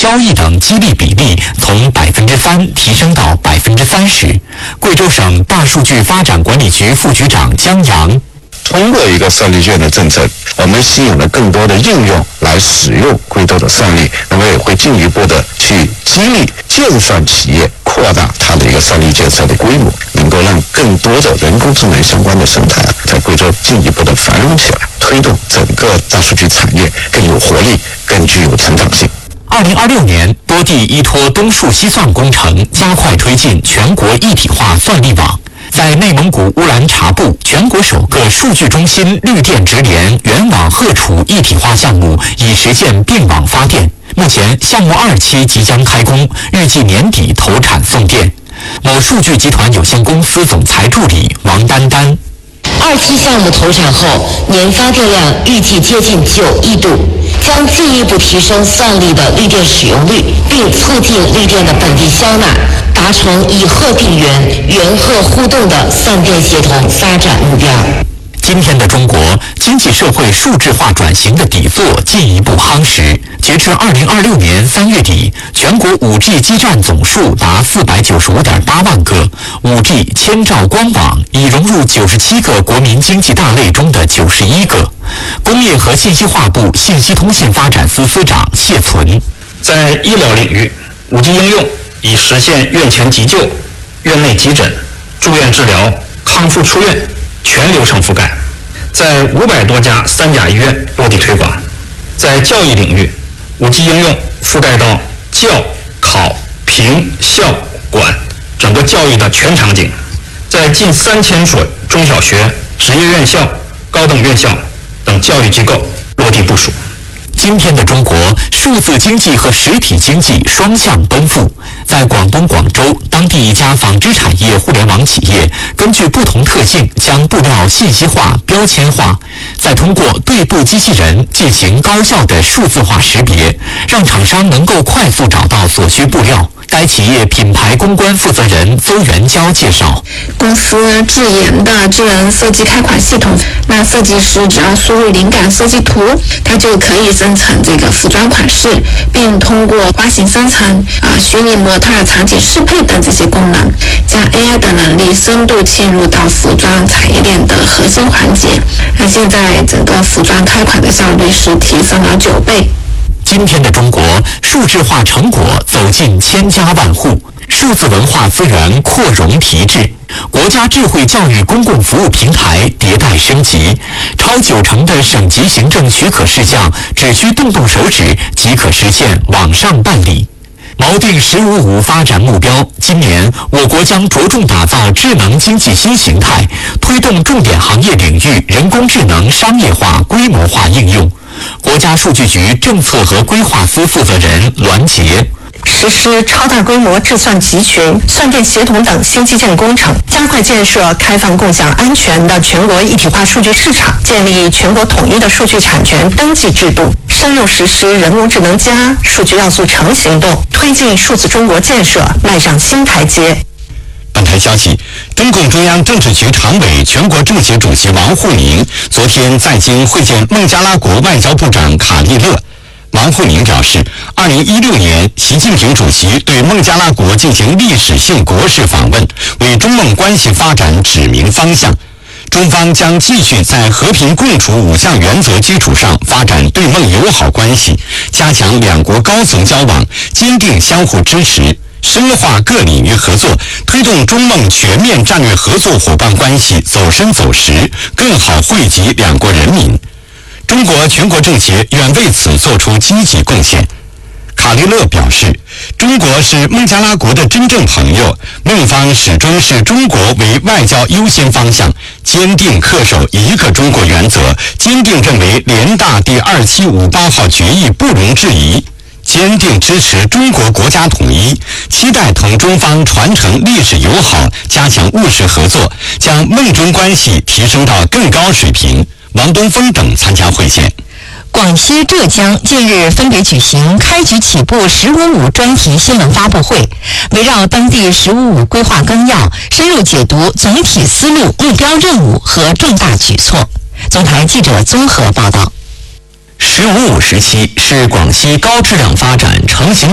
交易等激励比例从3%提升到30%。贵州省大数据发展管理局副局长江阳。 通过一个算力券的政策，我们吸引了更多的应用来使用贵州的算力，那么也会进一步的去激励建算企业扩大它的一个算力建设的规模，能够让更多的人工智能相关的生态在贵州进一步的繁荣起来，推动整个大数据产业更有活力，更具有成长性。 2026年，多地依托东数西算工程，加快推进全国一体化算力网。在内蒙古乌兰察布，全国首个数据中心绿电直连原网荷储一体化项目已实现并网发电。目前，项目2期即将开工，预计年底投产送电。某数据集团有限公司总裁助理王丹丹。 2期项目投产后，年发电量预计接近9亿度，将进一步提升算力的绿电使用率，并促进绿电的本地消纳，达成以荷并源、源荷互动的算电协同发展目标。 今天的中国经济社会数字化转型的底座进一步夯实。截至2026年3月底，全国 5G 基站总数达495.8万个 ，5G 千兆光网已融入97个国民经济大类中的91个。工业和信息化部信息通信发展司司长谢存， 在医疗领域，5G 应用已实现院前急救、院内急诊、住院治疗、康复出院全流程覆盖，在500多家3甲医院落地推广。在教育领域，5G 应用覆盖到教、考、评、校、管整个教育的全场景，在近3000所中小学、职业院校、高等院校等教育机构落地部署。 今天的中国，数字经济和实体经济双向奔赴。在广东广州，当地一家纺织产业互联网企业根据不同特性，将布料信息化、标签化，再通过对布机器人进行高效的数字化识别，让厂商能够快速找到所需布料。该企业品牌公关负责人邹元娇介绍， 公司自研的智能设计开款系统，那设计师只要输入灵感设计图，它就可以生成这个服装款式，并通过花型生成、虚拟模特场景适配等这些功能，将 AI 的能力深度嵌入到服装产业链的核心环节。那现在整个服装开款的效率是提升了9倍。 今天的中国，数字化成果走进千家万户，数字文化资源扩容提质，国家智慧教育公共服务平台迭代升级，超90%的省级行政许可事项只需动动手指即可实现网上办理。锚定“15+5”发展目标，今年我国将着重打造智能经济新形态，推动重点行业领域人工智能商业化、规模化应用。国家数据局政策和规划司负责人栾杰。 实施超大规模智算集群、算电协同等新基建工程，加快建设开放、共享、安全的全国一体化数据市场，建立全国统一的数据产权登记制度，深入实施人工智能+数据要素城行动，推进数字中国建设迈上新台阶。 本台消息，中共中央政治局常委、全国政协主席王沪宁昨天在京会见孟加拉国外交部长卡利勒。王沪宁表示，2016年习近平主席对孟加拉国进行历史性国事访问，为中孟关系发展指明方向。中方将继续在和平共处5项原则基础上发展对孟友好关系，加强两国高层交往，坚定相互支持，深化各领域合作，推动中孟全面战略合作伙伴关系走深走实，更好惠及两国人民。中国全国政协愿为此做出积极贡献。卡利勒表示，中国是孟加拉国的真正朋友，孟方始终视中国为外交优先方向，坚定恪守一个中国原则，坚定认为联大第2758号决议不容置疑，坚定支持中国国家统一，期待同中方传承历史友好，加强务实合作，将孟中关系提升到更高水平。王东峰等参加会见。 广西、浙江近日分别举行开局起步“15+5”专题新闻发布会，围绕当地“15+5”规划纲要，深入解读总体思路、目标任务和重大举措。总台记者综合报道。 “15+5”时期是广西高质量发展成型